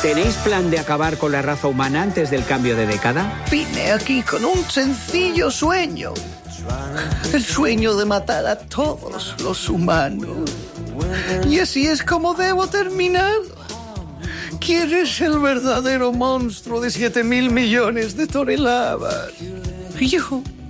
¿Tenéis plan de acabar con la raza humana antes del cambio de década? Vine aquí con un sencillo sueño. El sueño de matar a todos los humanos. Y así es como debo terminar. ¿Quieres el verdadero monstruo de 7.000 millones de toneladas? Y yo